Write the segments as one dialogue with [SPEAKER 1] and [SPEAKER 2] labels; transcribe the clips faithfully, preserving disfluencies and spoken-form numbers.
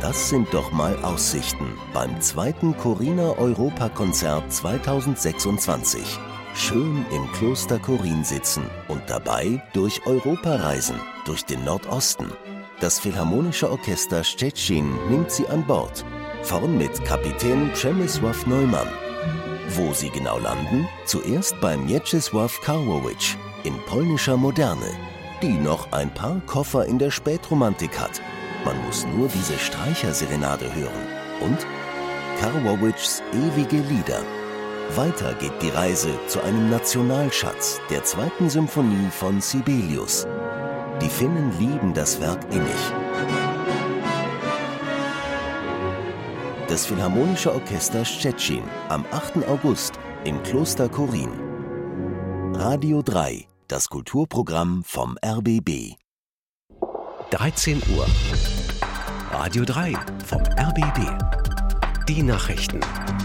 [SPEAKER 1] Das sind doch mal Aussichten beim zweiten Corina-Europakonzert zweitausendsechsundzwanzig. Schön im Kloster Korin sitzen und dabei durch Europa reisen, durch den Nordosten. Das Philharmonische Orchester Szczecin nimmt sie an Bord. Vorn mit Kapitän Przemysław Neumann. Wo sie genau landen? Zuerst beim Mieczysław Karłowicz in polnischer Moderne, die noch ein paar Koffer in der Spätromantik hat. Man muss nur diese Streicherserenade hören. Und Karłowicz' ewige Lieder. Weiter geht die Reise zu einem Nationalschatz, der zweiten Symphonie von Sibelius. Die Finnen lieben das Werk innig. Das Philharmonische Orchester Szczecin am achten August im Kloster Korin. Radio drei, das Kulturprogramm vom R B B.
[SPEAKER 2] dreizehn Uhr. Radio drei vom R B B. Die Nachrichten.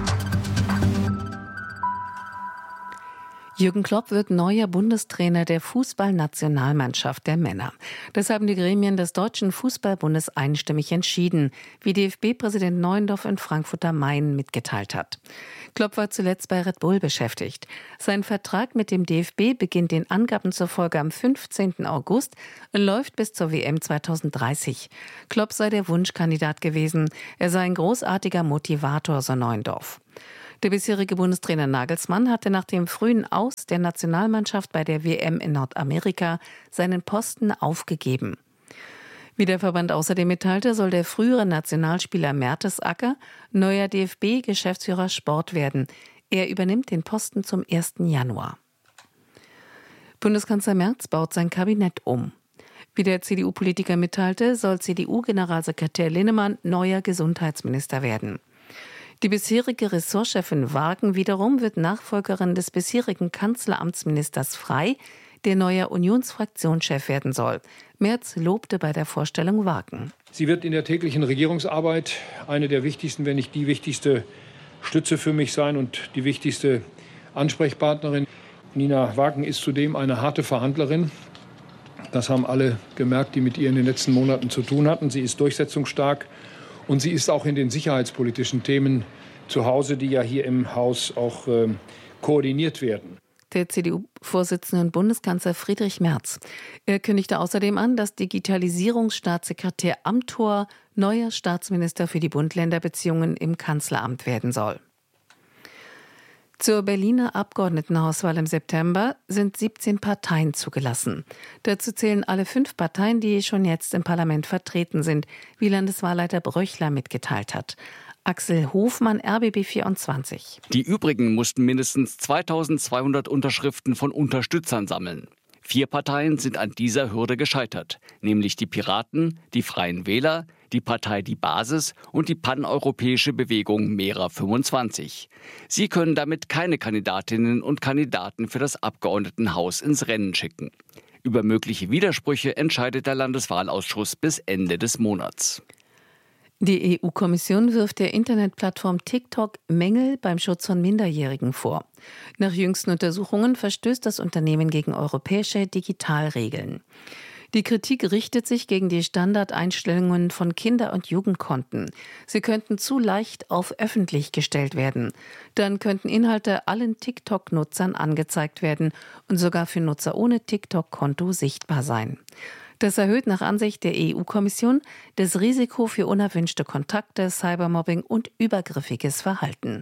[SPEAKER 3] Jürgen Klopp wird neuer Bundestrainer der Fußballnationalmannschaft der Männer. Das haben die Gremien des Deutschen Fußballbundes einstimmig entschieden, wie D F B-Präsident Neuendorf in Frankfurt am Main mitgeteilt hat. Klopp war zuletzt bei Red Bull beschäftigt. Sein Vertrag mit dem D F B beginnt den Angaben zufolge am fünfzehnten August und läuft bis zur W M zweitausenddreißig. Klopp sei der Wunschkandidat gewesen. Er sei ein großartiger Motivator, so Neuendorf. Der bisherige Bundestrainer Nagelsmann hatte nach dem frühen Aus der Nationalmannschaft bei der W M in Nordamerika seinen Posten aufgegeben. Wie der Verband außerdem mitteilte, soll der frühere Nationalspieler Mertesacker neuer D F B-Geschäftsführer Sport werden. Er übernimmt den Posten zum ersten Januar. Bundeskanzler Merz baut sein Kabinett um. Wie der C D U-Politiker mitteilte, soll C D U-Generalsekretär Linnemann neuer Gesundheitsminister werden. Die bisherige Ressortchefin Wagen wiederum wird Nachfolgerin des bisherigen Kanzleramtsministers Frey, der neuer Unionsfraktionschef werden soll. Merz lobte bei der Vorstellung Wagen.
[SPEAKER 4] Sie wird in der täglichen Regierungsarbeit eine der wichtigsten, wenn nicht die wichtigste Stütze für mich sein und die wichtigste Ansprechpartnerin. Nina Wagen ist zudem eine harte Verhandlerin. Das haben alle gemerkt, die mit ihr in den letzten Monaten zu tun hatten. Sie ist durchsetzungsstark. Und sie ist auch in den sicherheitspolitischen Themen zu Hause, die ja hier im Haus auch äh, koordiniert werden.
[SPEAKER 3] Der C D U-Vorsitzende und Bundeskanzler Friedrich Merz. Er kündigte außerdem an, dass Digitalisierungsstaatssekretär Amthor neuer Staatsminister für die Bund-Länder-Beziehungen im Kanzleramt werden soll. Zur Berliner Abgeordnetenhauswahl im September sind siebzehn Parteien zugelassen. Dazu zählen alle fünf Parteien, die schon jetzt im Parlament vertreten sind, wie Landeswahlleiter Bröchler mitgeteilt hat. Axel Hofmann, R B B vierundzwanzig.
[SPEAKER 5] Die übrigen mussten mindestens zweitausendzweihundert Unterschriften von Unterstützern sammeln. Vier Parteien sind an dieser Hürde gescheitert, nämlich die Piraten, die Freien Wähler, die Partei Die Basis und die paneuropäische Bewegung Mera fünfundzwanzig. Sie können damit keine Kandidatinnen und Kandidaten für das Abgeordnetenhaus ins Rennen schicken. Über mögliche Widersprüche entscheidet der Landeswahlausschuss bis Ende des Monats.
[SPEAKER 3] Die E U-Kommission wirft der Internetplattform TikTok Mängel beim Schutz von Minderjährigen vor. Nach jüngsten Untersuchungen verstößt das Unternehmen gegen europäische Digitalregeln. Die Kritik richtet sich gegen die Standardeinstellungen von Kinder- und Jugendkonten. Sie könnten zu leicht auf öffentlich gestellt werden. Dann könnten Inhalte allen TikTok-Nutzern angezeigt werden und sogar für Nutzer ohne TikTok-Konto sichtbar sein. Das erhöht nach Ansicht der E U-Kommission das Risiko für unerwünschte Kontakte, Cybermobbing und übergriffiges Verhalten.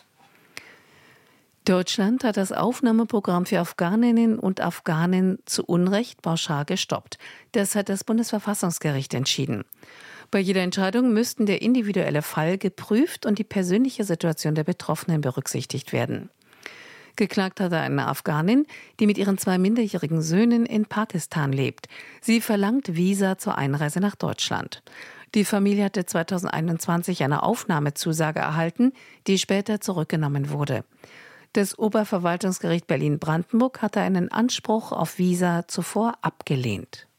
[SPEAKER 3] Deutschland hat das Aufnahmeprogramm für Afghaninnen und Afghanen zu Unrecht pauschal gestoppt. Das hat das Bundesverfassungsgericht entschieden. Bei jeder Entscheidung müssten der individuelle Fall geprüft und die persönliche Situation der Betroffenen berücksichtigt werden. Geklagt hatte eine Afghanin, die mit ihren zwei minderjährigen Söhnen in Pakistan lebt. Sie verlangt Visa zur Einreise nach Deutschland. Die Familie hatte zweitausendeinundzwanzig eine Aufnahmezusage erhalten, die später zurückgenommen wurde. Das Oberverwaltungsgericht Berlin-Brandenburg hatte einen Anspruch auf Visa zuvor abgelehnt.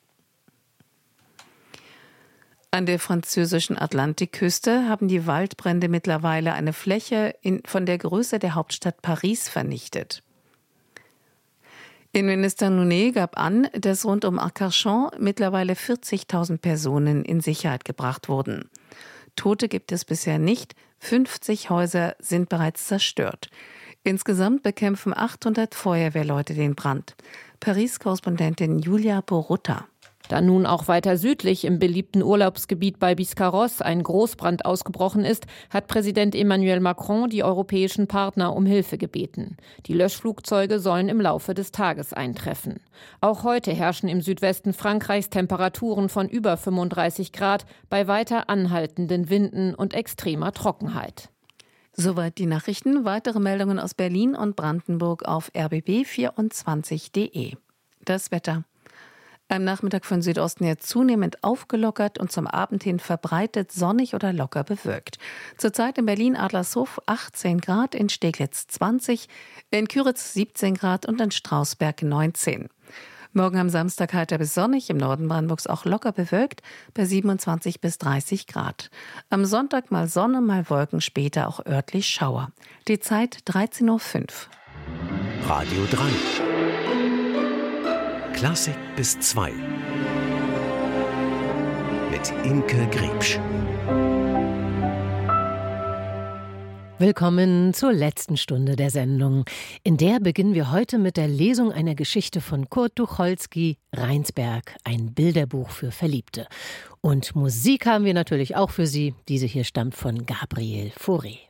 [SPEAKER 3] An der französischen Atlantikküste haben die Waldbrände mittlerweile eine Fläche in, von der Größe der Hauptstadt Paris vernichtet. Innenminister Nounet gab an, dass rund um Arcachon mittlerweile vierzigtausend Personen in Sicherheit gebracht wurden. Tote gibt es bisher nicht. fünfzig Häuser sind bereits zerstört. Insgesamt bekämpfen achthundert Feuerwehrleute den Brand. Paris-Korrespondentin Julia Borutta.
[SPEAKER 6] Da nun auch weiter südlich im beliebten Urlaubsgebiet bei Biscarrosse ein Großbrand ausgebrochen ist, hat Präsident Emmanuel Macron die europäischen Partner um Hilfe gebeten. Die Löschflugzeuge sollen im Laufe des Tages eintreffen. Auch heute herrschen im Südwesten Frankreichs Temperaturen von über fünfunddreißig Grad bei weiter anhaltenden Winden und extremer Trockenheit.
[SPEAKER 3] Soweit die Nachrichten. Weitere Meldungen aus Berlin und Brandenburg auf r b b vierundzwanzig punkt de. Das Wetter. Am Nachmittag von Südosten her zunehmend aufgelockert und zum Abend hin verbreitet sonnig oder locker bewölkt. Zurzeit in Berlin-Adlershof achtzehn Grad, in Steglitz zwanzig, in Küritz siebzehn Grad und in Strausberg neunzehn. Morgen am Samstag heiter bis sonnig, im Norden Brandenburgs auch locker bewölkt, bei siebenundzwanzig bis dreißig Grad. Am Sonntag mal Sonne, mal Wolken, später auch örtlich Schauer. Die Zeit dreizehn Uhr fünf.
[SPEAKER 2] Radio drei. Klassik bis zwei. Mit Imke Griebsch.
[SPEAKER 7] Willkommen zur letzten Stunde der Sendung. In der beginnen wir heute mit der Lesung einer Geschichte von Kurt Tucholsky, Rheinsberg, ein Bilderbuch für Verliebte. Und Musik haben wir natürlich auch für Sie. Diese hier stammt von Gabriel Fauré.